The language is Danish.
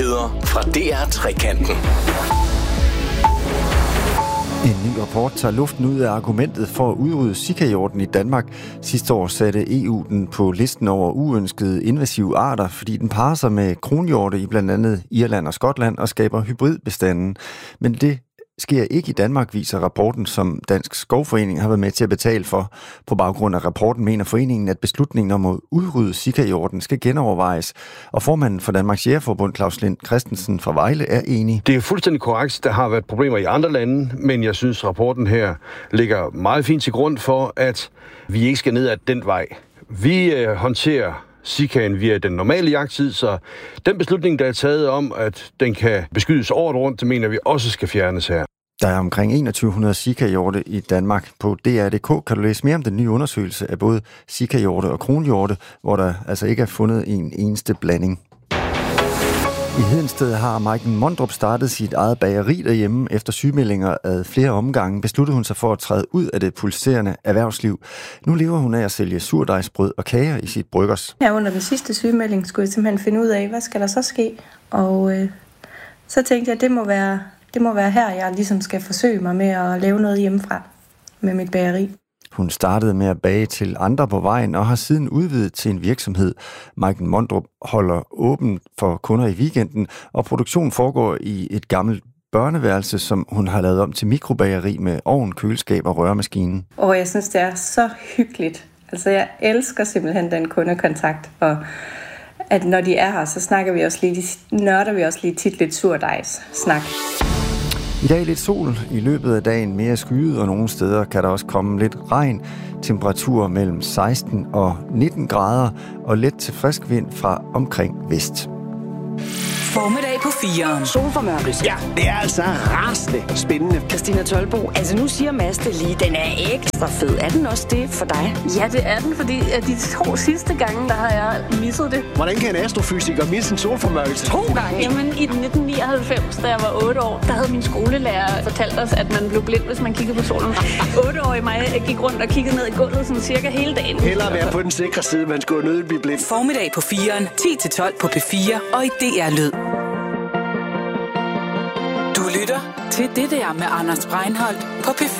Nyheder fra DR Trekanten. En ny rapport tager luften ud af argumentet for at udrydde Zika-hjorten i Danmark. Sidste år satte EU den på listen over uønskede invasive arter, fordi den parer sig med kronhjorte i blandt andet Irland og Skotland og skaber hybridbestanden. Men det sker ikke i Danmark, viser rapporten, som Dansk Skovforening har været med til at betale for. På baggrund af rapporten mener foreningen, at beslutningen om at udrydde Zika-hjorten skal genovervejes. Og formanden for Danmarks Jægerforbund, Claus Lind Christensen fra Vejle, er enig. Det er fuldstændig korrekt. Der har været problemer i andre lande, men jeg synes, rapporten her ligger meget fint til grund for, at vi ikke skal ned ad den vej. Vi håndterer Zikaen via den normale jagttid, så den beslutning, der er taget om, at den kan beskydes året rundt, det mener vi også skal fjernes her. Der er omkring 2100 Zika-hjorte i Danmark. På DR.dk kan du læse mere om den nye undersøgelse af både Zika-hjorte og kronhjorte, hvor der altså ikke er fundet en eneste blanding. I Hedensted har Maiken Mondrup startet sit eget bageri derhjemme. Efter sygemeldinger af flere omgange besluttede hun sig for at træde ud af det pulserende erhvervsliv. Nu lever hun af at sælge surdejsbrød og kager i sit bryggers. Ja, under den sidste sygemelding skulle jeg simpelthen finde ud af, hvad skal der så ske? Og så tænkte jeg, at det må være her, jeg ligesom skal forsøge mig med at lave noget hjemmefra med mit bageri. Hun startede med at bage til andre på vejen og har siden udvidet til en virksomhed. Maiken Mondrup holder åben for kunder i weekenden, og produktionen foregår i et gammelt børneværelse, som hun har lavet om til mikrobageri med ovn, køleskab og røremaskine. Og jeg synes, det er så hyggeligt. Altså, jeg elsker simpelthen den kundekontakt, og at når de er her, så nørder vi også lige tit lidt surdejs-snak. I dag lidt sol, i løbet af dagen mere skyet, og nogle steder kan der også komme lidt regn. Temperaturer mellem 16 og 19 grader, og let til frisk vind fra omkring vest. Formiddag på 4'eren. Solformørkelse. Ja, det er altså rasende spændende. Christina Tølbo. Altså nu siger Mads det lige, den er ekstra fed. Er den også det for dig? Ja, det er den, fordi de 2 sidste gange, der har jeg misset det. Hvordan kan en astrofysiker misse en solformørkelse 2 gange? Jamen i 1999, da jeg var 8 år, der havde min skolelærer fortalt os, at man blev blind, hvis man kiggede på solen. 8-årige mig gik rundt og kiggede ned i gulvet sådan cirka hele dagen. Hellere være på den sikre side, man skulle nødt blive blind. Formiddag på 4'eren, 10-12 på P4 og i DR Lyd. Du lytter til det der med Anders Breinholt på P4.